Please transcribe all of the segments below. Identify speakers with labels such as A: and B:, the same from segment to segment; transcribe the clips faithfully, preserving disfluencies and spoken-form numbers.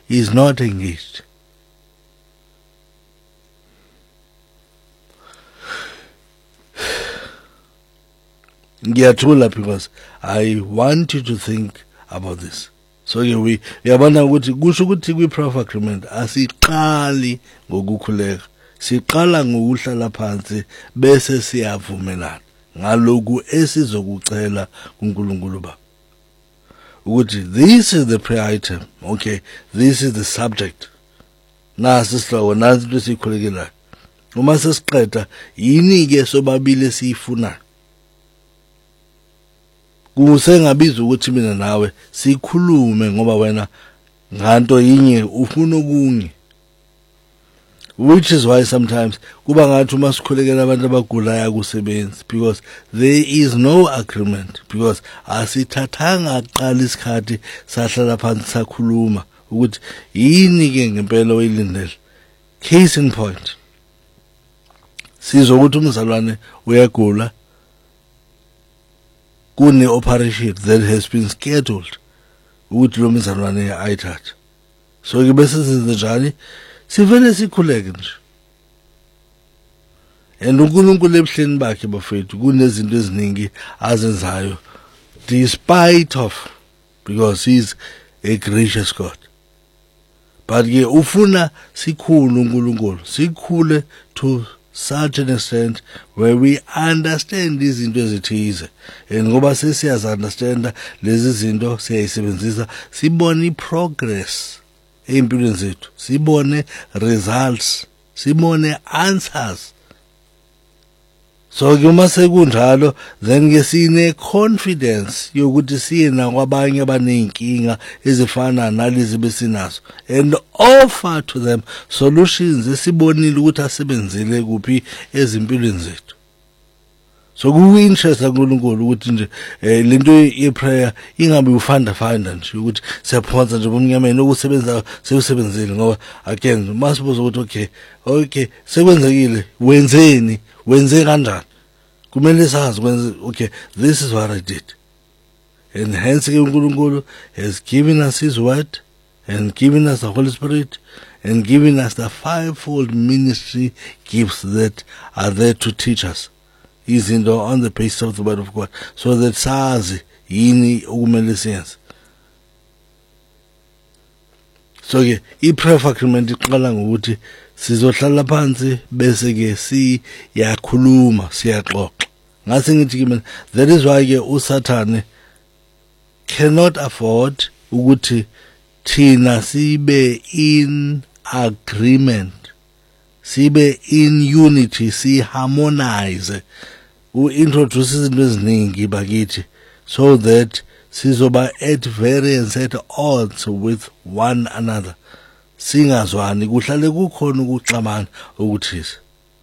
A: is not engaged. Ngiyathola because I want you to think about this. So we yabona ukuthi kusho ukuthi kwi proof agreement asiqali ngokukhuleka, siqala ngokuhlala phansi bese siyavumelana ngaloku esizokucela kuNkulunkulu Baba ukuthi this is the prayer item, okay, this is the subject, nasi sihloko nansi into esikhulekelayo. Uma sesiqeda yini ke sobabili esiyifuna, kusengabiza ukuthi mina nawe sikhulume ngoba wena nganto yinye ufuna okunye, which is why sometimes kuba ngathi uma sikhulekela abantu abagulayo kusebenzi, because there is no agreement, because asithathanga aqala isikhathi sahlala phansi sakhuluma ukuthi yini ke ngempela oyilindele. Case in point, sizokuthi umzalwane uyagula, kune operation that has been scheduled ukuthi lo mzalwane ayithathe. So ke bese sizenze njani? Sivele sikhuleke nje. And uNkulunkulu ebuhleni bakhe bafethu kunezinto eziningi azenzayo despite of, because he's a gracious God. But ke ufuna sikhulu uNkulunkulu, sikhule to such an extent where we understand izinto ezithize, and ngoba sesiyazi understand lezi zinto siyayisebenzisa sibone progress empilweni zethu, sibone results, sibone answers. So kuma sekunjalo then ke sine confidence yokuthi siye nakwabanye abanenkinga ezifana nalezi besinazo and offer to them solutions esibonile ukuthi asebenzele kuphi ezimpilweni zethu. So ku interest kaNkulunkulu ukuthi nje lento yeprayer ingabe ufanda fanda nje ukuthi siyaphonsa nje bomnyameni ukusebenza sewusebenzile, ngoba again masibuza ukuthi okay okay sekwenzekile wenzeni, wenze kanjani, kumele sazi kwenze okay this is what I did, and hence uNkulunkulu has given us his word and given us the Holy Spirit and given us the fivefold ministry gifts that are there to teach us izinto on the basis of the word of God, so that sazi yini okumele siyenze. So ke i-prayer agreement iqala ngokuthi sizohlala phansi bese ke si yakhuluma siyaxoxa. Ngase ngithi kimi that is why ke uSathane cannot afford ukuthi thina sibe in agreement, sibe in unity, si harmonize, u introduce izinto eziningi bakithi, so that sizoba at variance, at odds with one another, singazwani kuhlale kukhona ukuxabana okuthisa.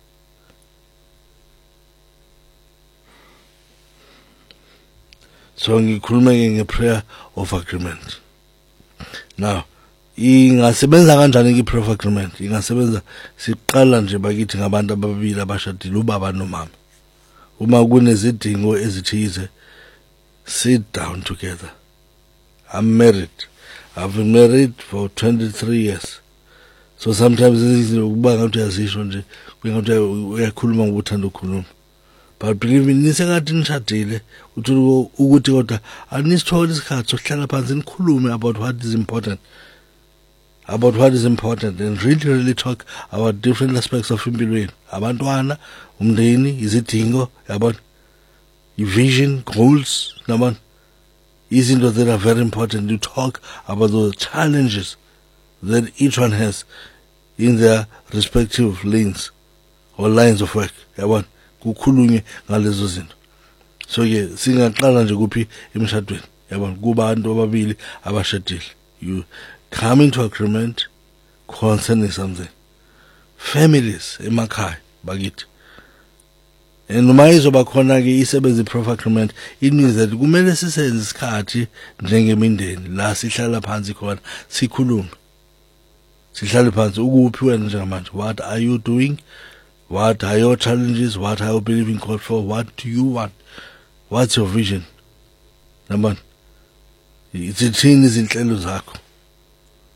A: So ngikhuluma nge-prayer of agreement. Now ingasebenza kanjani i-prayer of agreement? Ingasebenza siqala nje bakithi ngabantu ababili abashadile, ubaba nomama. Uma kunezidingo ezithize, sit down together. I'm married. I've been married for twenty-three years. So sometimes ukuba ngathi uyazisho nje kuyengathi uyakhuluma ngokuthanda ukukhuluma. But believe me, nisekathi nishadile uthu ukuthi kodwa anisithola isikhathi sokuhlala phansi nikhulume about what is important. About what is important and really really talk about different aspects of impilweni. Abantwana, umndeni, izidingo, yabona, vision, goals, yabona. Izinto that are very important. You talk about the challenges that each one has in their respective lanes or lines of work. Yabona, kukhulunywe ngalezo zinto. So ke singaqala nje kuphi emshadweni. Yabona, kuba abantu ababili abashadile. You come into agreement concerning something. Families emakhaya bakithi. And uma izoba khona ke isebenza i-prayer agreement, it means that kumele sisenze isikhathi njengemindeni la sihlala phansi khona sikhulume. Sihlale phansi ukuphi wena njengamanje, what are you doing? What are your challenges? What are you believing God for? What do you want? What's your vision? Nabani? Izithini izinhlelo zakho?